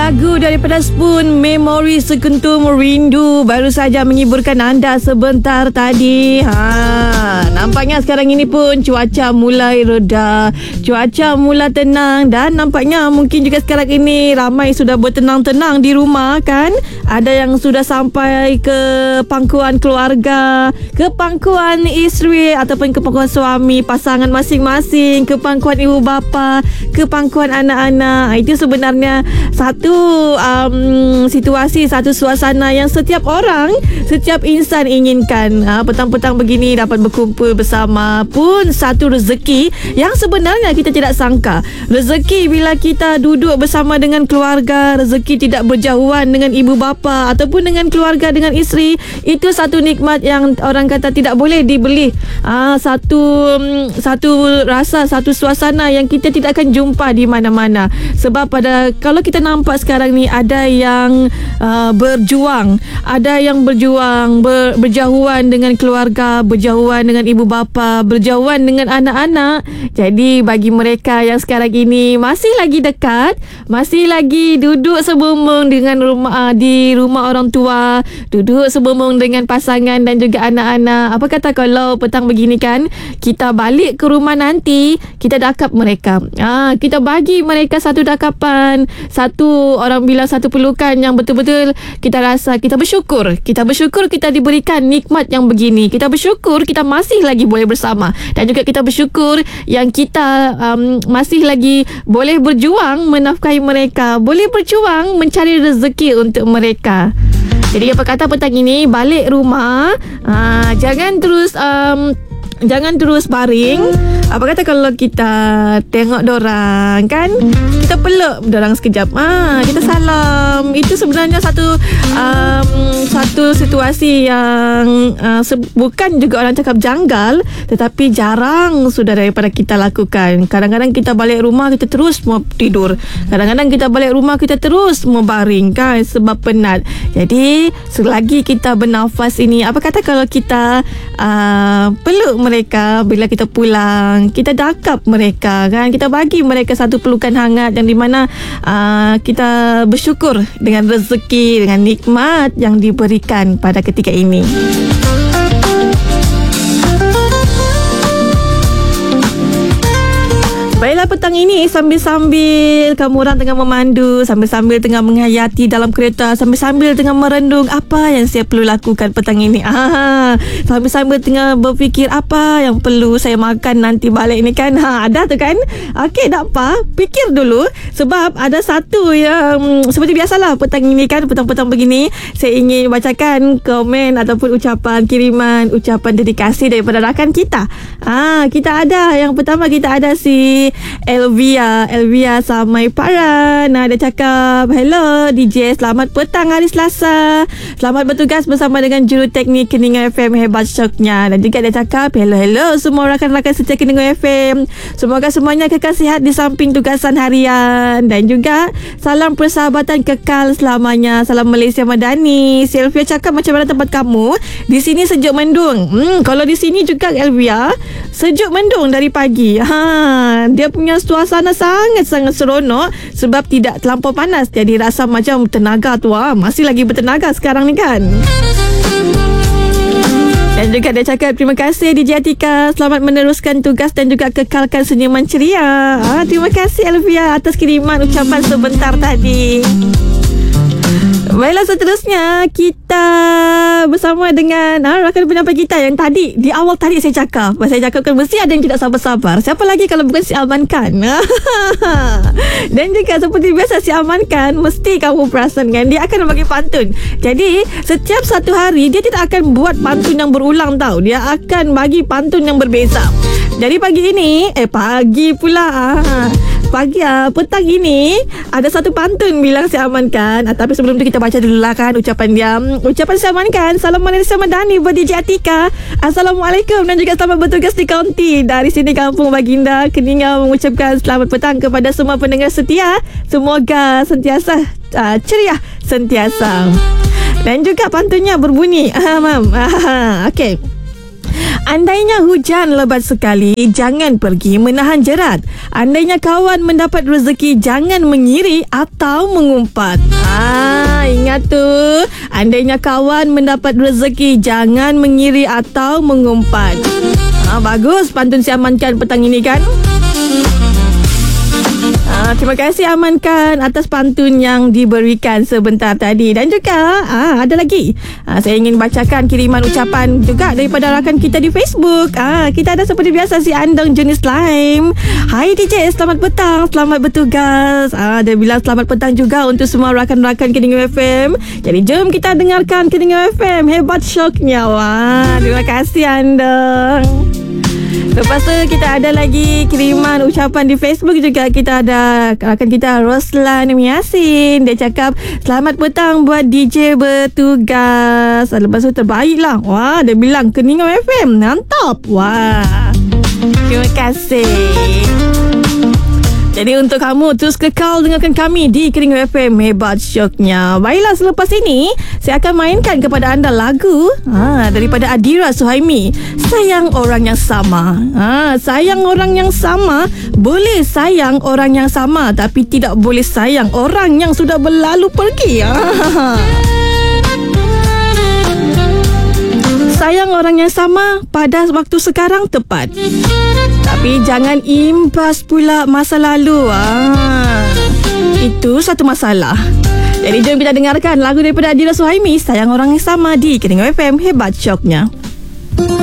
Lagu daripada Spoon, Memori Sekentum Rindu, baru saja menghiburkan anda sebentar tadi. Nampaknya sekarang ini pun cuaca mulai reda, cuaca mula tenang, dan nampaknya mungkin juga sekarang ini ramai sudah bertenang-tenang di rumah kan. Ada yang sudah sampai ke pangkuan keluarga, ke pangkuan isteri ataupun ke pangkuan suami, pasangan masing-masing, ke pangkuan ibu bapa, ke pangkuan anak-anak. Itu sebenarnya satu situasi, satu suasana yang setiap orang, setiap insan inginkan. Petang-petang begini dapat berkumpul bersama pun satu rezeki yang sebenarnya kita tidak sangka. Rezeki bila kita duduk bersama dengan keluarga, rezeki tidak berjauhan dengan ibu bapa ataupun dengan keluarga, dengan isteri. Itu satu nikmat yang orang kata tidak boleh dibeli. Satu rasa, satu suasana yang kita tidak akan jumpa di mana-mana. Sebab kalau kita nampak sekarang ni, ada yang berjuang, ada yang berjauhan dengan keluarga, berjauhan dengan ibu bapa, berjauhan dengan anak-anak. Jadi bagi mereka yang sekarang ini masih lagi dekat, masih lagi duduk sebumbung dengan di rumah orang tua, duduk sebumbung dengan pasangan dan juga anak-anak. Apa kata kalau petang begini kan, kita balik ke rumah nanti, kita dakap mereka. Kita bagi mereka satu dakapan, satu orang bilang satu pelukan yang betul-betul kita rasa kita bersyukur. Kita bersyukur kita diberikan nikmat yang begini. Kita bersyukur kita masih lagi boleh bersama, dan juga kita bersyukur yang kita masih lagi boleh berjuang menafkahi mereka, boleh berjuang mencari rezeki untuk mereka. Jadi apa kata petang ini, balik rumah, jangan terus baring. Apa kata kalau kita tengok dorang kan, kita peluk dorang sekejap, kita salam. Itu sebenarnya satu situasi yang bukan juga orang cakap janggal, tetapi jarang sudah daripada kita lakukan. Kadang-kadang kita balik rumah, kita terus mau tidur. Kadang-kadang kita balik rumah, kita terus mau baring kan, sebab penat. Jadi selagi kita bernafas ini, apa kata kalau kita peluk mereka bila kita pulang, kita dakap mereka kan, kita bagi mereka satu pelukan hangat yang di mana kita bersyukur dengan rezeki, dengan nikmat yang diberikan pada ketika ini. Baiklah, petang ini sambil-sambil kamu orang tengah memandu, sambil-sambil tengah menghayati dalam kereta, sambil-sambil tengah merendung apa yang saya perlu lakukan petang ini. Sambil-sambil tengah berfikir apa yang perlu saya makan nanti balik ni kan. Ada tu kan? Okey, tak apa. Fikir dulu. Sebab ada satu yang seperti biasalah petang ini kan, petang-petang begini, saya ingin bacakan komen ataupun kiriman ucapan dedikasi daripada rakan kita. Kita ada, yang pertama kita ada si Elvia Samai Paran. Dia cakap, hello DJ, selamat petang hari Selasa, selamat bertugas bersama dengan juru teknik Keningau FM, hebat syoknya. Dan juga dia cakap, hello semua rakan-rakan setia Keningau FM, semoga semuanya kekal sihat di samping tugasan harian, dan juga salam persahabatan kekal selamanya. Salam Malaysia Madani. Si Elvia cakap, macam mana tempat kamu? Di sini sejuk mendung. Kalau di sini juga Elvia, sejuk mendung dari pagi. Dia punya suasana sangat-sangat seronok sebab tidak terlampau panas. Jadi rasa macam tenaga tu masih lagi bertenaga sekarang ni kan. Dan juga dia cakap, terima kasih DJ Atika, selamat meneruskan tugas dan juga kekalkan senyuman ceria. Terima kasih Elvia atas kiriman ucapan sebentar tadi. Baiklah, seterusnya kita bersama dengan rakan penyampai kita yang tadi, di awal tadi saya cakapkan mesti ada yang tidak sabar-sabar. Siapa lagi kalau bukan si Alman Khan. Dan juga seperti biasa, si Alman Khan mesti kamu perasan kan, dia akan bagi pantun. Jadi setiap satu hari dia tidak akan buat pantun yang berulang tau. Dia akan bagi pantun yang berbeza. Jadi pagi ini petang ini ada satu pantun bilang si Aman kan. Tapi sebelum tu kita baca dulu lah kan ucapan dia. Ucapan si Aman kan, salam Malaysia Madani buat DJ Atika, Assalamualaikum dan juga selamat bertugas di kaunti. Dari sini Kampung Baginda Keningau mengucapkan selamat petang kepada semua pendengar setia. Semoga sentiasa ceria sentiasa. Dan juga pantunnya berbunyi, Okey, Andainya hujan lebat sekali, jangan pergi menahan jerat. Andainya kawan mendapat rezeki, jangan mengiri atau mengumpat. Ingat tu. Andainya kawan mendapat rezeki, jangan mengiri atau mengumpat. Bagus pantun si amankan petang ini kan. Terima kasih amankan atas pantun yang diberikan sebentar tadi. Dan juga ada lagi, saya ingin bacakan kiriman ucapan juga daripada rakan kita di Facebook. Kita ada seperti biasa si Andong Jenis Lime. Hai DJ, selamat petang, selamat bertugas. Dia bilang selamat petang juga untuk semua rakan-rakan Kedengar FM. Jadi jom kita dengarkan Kedengar FM. Hebat syoknya. Terima kasih Andong. Lepas tu kita ada lagi kiriman ucapan di Facebook juga. Kita ada rakan kita Roslan Yasin. Dia cakap selamat petang buat DJ bertugas. Lepas tu terbaik lah. Dia bilang Keningan FM mantap. Terima kasih. Jadi untuk kamu terus kekal dengarkan kami di Kedengar FM. Hebat syoknya. Baiklah, selepas ini saya akan mainkan kepada anda lagu daripada Adira Suhaimi, Sayang Orang Yang Sama. Sayang orang yang sama. Boleh sayang orang yang sama, tapi tidak boleh sayang orang yang sudah berlalu pergi. Sayang orang yang sama pada waktu sekarang tepat, tapi jangan imbas pula masa lalu. Itu satu masalah. Jadi jom kita dengarkan lagu daripada Adira Suhaimi, Sayang Orang Yang Sama di Kedengar FM. Hebat syoknya.